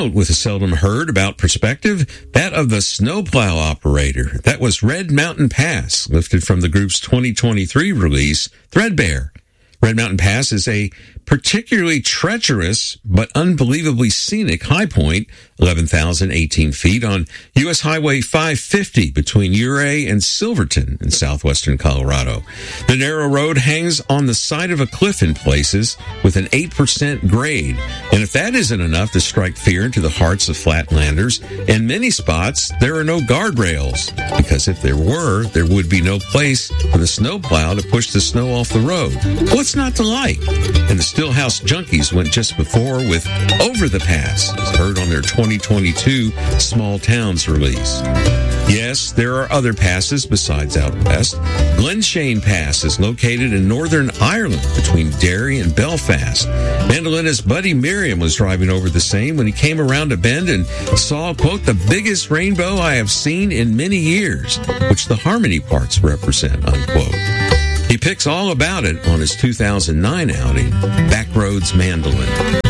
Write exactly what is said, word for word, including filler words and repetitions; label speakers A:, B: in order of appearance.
A: note with a seldom heard about perspective, that of the snowplow operator. That was Red Mountain Pass, lifted from the group's twenty twenty-three release, Threadbare. Red Mountain Pass is a particularly treacherous but unbelievably scenic high point, eleven thousand eighteen feet on U S Highway five fifty between Ouray and Silverton in southwestern Colorado. The narrow road hangs on the side of a cliff in places with an eight percent grade. And if that isn't enough to strike fear into the hearts of flatlanders, in many spots there are no guardrails, because if there were, there would be no place for the snowplow to push the snow off the road. What's not to like? And the Stillhouse Junkies went just before with Over the Pass, as heard on their twenty twenty-two Small Towns release. Yes, there are other passes besides out west. Glenshane Pass is located in Northern Ireland between Derry and Belfast. Mandolinist Buddy Miriam was driving over the same when he came around a bend and saw, quote, the biggest rainbow I have seen in many years, which the harmony parts represent, unquote. He picks all about it on his two thousand nine outing, Backroads Mandolin.